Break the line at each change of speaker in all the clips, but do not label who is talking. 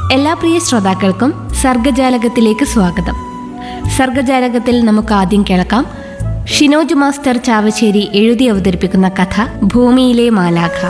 എല്ലാ പ്രിയ ശ്രോതാക്കൾക്കും സർഗജാലകത്തിലേക്ക് സ്വാഗതം. സർഗജാലകത്തിൽ നമുക്ക് ആദ്യം കേൾക്കാം ഷിനോജ് മാസ്റ്റർ ചാവശ്ശേരി എഴുതി അവതരിപ്പിക്കുന്ന കഥ ഭൂമിയിലെ മാലാഖ.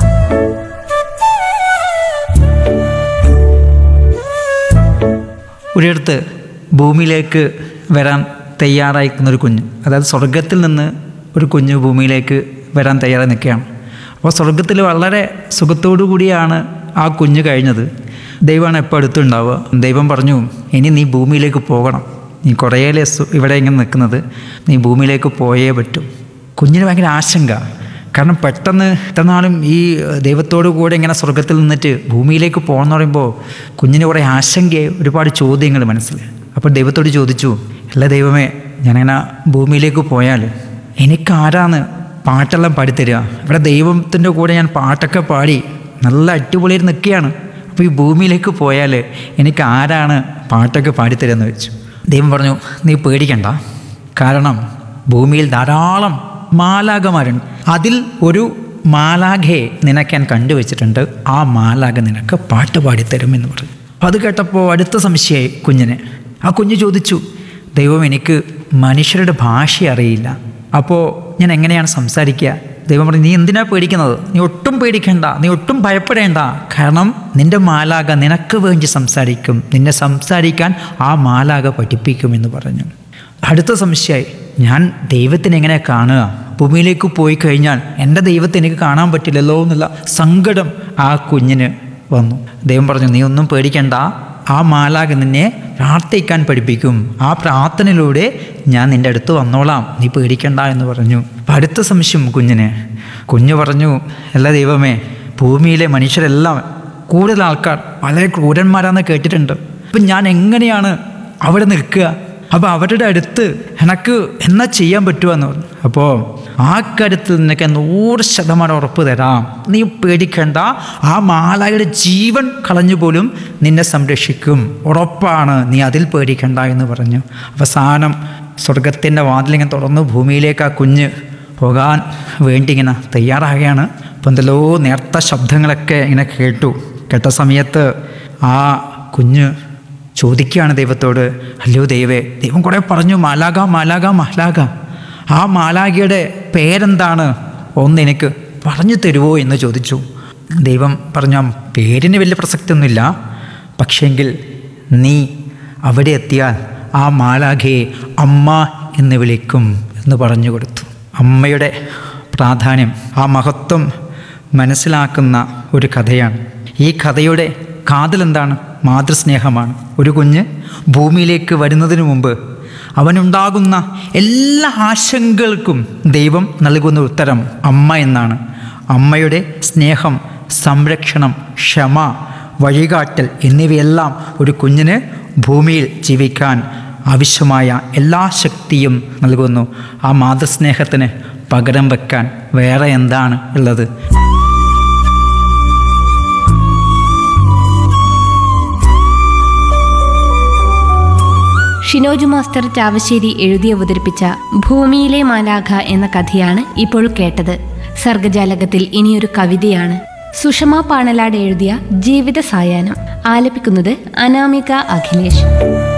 ഒരിടത്ത് ഭൂമിയിലേക്ക് വരാൻ തയ്യാറായിരിക്കുന്നൊരു കുഞ്ഞ്, അതായത് സ്വർഗത്തിൽ നിന്ന് ഒരു കുഞ്ഞ് ഭൂമിയിലേക്ക് വരാൻ തയ്യാറായി നിൽക്കുകയാണ്. അപ്പോൾ സ്വർഗത്തിൽ വളരെ സുഖത്തോടു കൂടിയാണ് ആ കുഞ്ഞ് കഴിഞ്ഞത്. ദൈവമാണ് എപ്പോൾ അടുത്തുണ്ടാവുക. ദൈവം പറഞ്ഞു, ഇനി നീ ഭൂമിയിലേക്ക് പോകണം, നീ കുറേലേ ഇവിടെ ഇങ്ങനെ നിൽക്കുന്നത്, നീ ഭൂമിയിലേക്ക് പോയേ പറ്റും. കുഞ്ഞിന് ഭയങ്കര ആശങ്ക. കാരണം പെട്ടെന്ന് ഇത്രനാളും ഈ ദൈവത്തോടു കൂടെ ഇങ്ങനെ സ്വർഗത്തിൽ നിന്നിട്ട് ഭൂമിയിലേക്ക് പോകണമെന്ന് പറയുമ്പോൾ കുഞ്ഞിന് കുറേ ആശങ്കയെ, ഒരുപാട് ചോദ്യങ്ങൾ മനസ്സിൽ. അപ്പോൾ ദൈവത്തോട് ചോദിച്ചു, അല്ല ദൈവമേ, ഞാനിങ്ങനെ ഭൂമിയിലേക്ക് പോയാൽ എനിക്കാരാന്ന് പാട്ടെല്ലാം പാടിത്തരിക? ഇവിടെ ദൈവത്തിൻ്റെ കൂടെ ഞാൻ പാട്ടൊക്കെ പാടി നല്ല അടിപൊളിയായി നിൽക്കുകയാണ്. അപ്പോൾ ഈ ഭൂമിയിലേക്ക് പോയാൽ എനിക്ക് ആരാണ് പാട്ടൊക്കെ പാടിത്തരുമെന്ന് വെച്ചു. ദൈവം പറഞ്ഞു, നീ പേടിക്കണ്ട, കാരണം ഭൂമിയിൽ ധാരാളം മാലാഖമാരുണ്ട്. അതിൽ ഒരു മാലാഖയെ നിനക്ക് ഞാൻ കണ്ടുവച്ചിട്ടുണ്ട്, ആ മാലാഖ നിനക്ക് പാട്ട് പാടിത്തരും എന്ന് പറഞ്ഞു. അത് കേട്ടപ്പോൾ അടുത്ത സംശയമായി കുഞ്ഞിന്. ആ കുഞ്ഞ് ചോദിച്ചു, ദൈവം, എനിക്ക് മനുഷ്യരുടെ ഭാഷ അറിയില്ല, അപ്പോൾ ഞാൻ എങ്ങനെയാണ് സംസാരിക്കുക? ദൈവം പറഞ്ഞു, നീ എന്തിനാ പേടിക്കുന്നത്? നീ ഒട്ടും പേടിക്കണ്ട, നീ ഒട്ടും ഭയപ്പെടേണ്ട, കാരണം നിൻ്റെ മാലാഖ നിനക്ക് വേണ്ടി സംസാരിക്കും, നിന്നെ സംസാരിക്കാൻ ആ മാലാഖ പഠിപ്പിക്കുമെന്ന് പറഞ്ഞു. അടുത്ത സംശയമായി, ഞാൻ ദൈവത്തിനെ എങ്ങനെ കാണുക? ഭൂമിയിലേക്ക് പോയി കഴിഞ്ഞാൽ എൻ്റെ ദൈവത്തെ എനിക്ക് കാണാൻ പറ്റില്ലല്ലോ എന്നുള്ള സങ്കടം ആ കുഞ്ഞിന് വന്നു. ദൈവം പറഞ്ഞു, നീ ഒന്നും പേടിക്കണ്ട, ആ മാലാഖ നിന്നെ പ്രാർത്ഥിക്കാൻ പഠിപ്പിക്കും, ആ പ്രാർത്ഥനയിലൂടെ ഞാൻ നിൻ്റെ അടുത്ത് വന്നോളാം, നീ പേടിക്കണ്ട എന്ന് പറഞ്ഞു. അപ്പം അടുത്ത സംശയം കുഞ്ഞ് പറഞ്ഞു, അല്ല ദൈവമേ, ഭൂമിയിലെ മനുഷ്യരെല്ലാം കൂടുതൽ ആൾക്കാർ വളരെ ക്രൂരന്മാരാണെന്ന് കേട്ടിട്ടുണ്ട്. അപ്പം ഞാൻ എങ്ങനെയാണ് അവിടെ നിൽക്കുക? അപ്പോൾ അവരുടെ അടുത്ത് എനിക്ക് എന്നാ ചെയ്യാൻ പറ്റുമെന്ന് പറഞ്ഞു. അപ്പോൾ ആ കാര്യത്തിൽ നിനക്ക് 100% ഉറപ്പ് തരാം, നീ പേടിക്കണ്ട, ആ മാലാഖയുടെ ജീവൻ കളഞ്ഞു പോലും നിന്നെ സംരക്ഷിക്കും, ഉറപ്പാണ്, നീ അതിൽ പേടിക്കണ്ട എന്ന് പറഞ്ഞു. അവസാനം സ്വർഗത്തിൻ്റെ വാതിലിങ്ങനെ തുറന്ന് ഭൂമിയിലേക്ക് ആ കുഞ്ഞ് പോകാൻ വേണ്ടി ഇങ്ങനെ തയ്യാറാകുകയാണ്. അപ്പോൾ എന്തെല്ലോ നേർത്ത ശബ്ദങ്ങളൊക്കെ ഇങ്ങനെ കേട്ട സമയത്ത് ആ കുഞ്ഞ് ചോദിക്കുകയാണ് ദൈവത്തോട്, അല്ലയോ ദൈവം കുറേ പറഞ്ഞു, മാലാഖ മാലാഖ മാലാഖ, ആ മാലാഖയുടെ പേരെന്താണ്, ഒന്ന് എനിക്ക് പറഞ്ഞു തരുമോ എന്ന് ചോദിച്ചു. ദൈവം പറഞ്ഞു, പേരിന് വലിയ പ്രസക്തിയൊന്നുമില്ല, പക്ഷേങ്കിൽ നീ അവിടെ എത്തിയാൽ ആ മാലാഖയെ അമ്മ എന്ന് വിളിക്കും എന്ന് പറഞ്ഞു കൊടുത്തു. അമ്മയുടെ പ്രാധാന്യം, ആ മഹത്വം മനസ്സിലാക്കുന്ന ഒരു കഥയാണ്. ഈ കഥയുടെ കാതലെന്താണ്? മാതൃസ്നേഹമാണ്. ഒരു കുഞ്ഞ് ഭൂമിയിലേക്ക് വരുന്നതിന് മുമ്പ് അവനുണ്ടാകുന്ന എല്ലാ ആശങ്കകൾക്കും ദൈവം നൽകുന്ന ഉത്തരം അമ്മ എന്നാണ്. അമ്മയുടെ സ്നേഹം, സംരക്ഷണം, ക്ഷമ, വഴികാട്ടൽ എന്നിവയെല്ലാം ഒരു കുഞ്ഞിന് ഭൂമിയിൽ ജീവിക്കാൻ ആവശ്യമായ എല്ലാ ശക്തിയും നൽകുന്നു. ആ മാതൃസ്നേഹത്തിന് പകരം വെക്കാൻ വേറെ എന്താണ് ഉള്ളത്?
ഷിനോജ് മാസ്റ്റർ ചാവശ്ശേരി എഴുതി അവതരിപ്പിച്ച ഭൂമിയിലെ മാലാഖ എന്ന കഥയാണ് ഇപ്പോൾ കേട്ടത്. സർഗജാലകത്തിൽ ഇനിയൊരു കവിതയാണ്. സുഷമ പാണലാട് എഴുതിയ ജീവിത സായാഹ്നം. ആലപിക്കുന്നത് അനാമിക അഖിലേഷ്.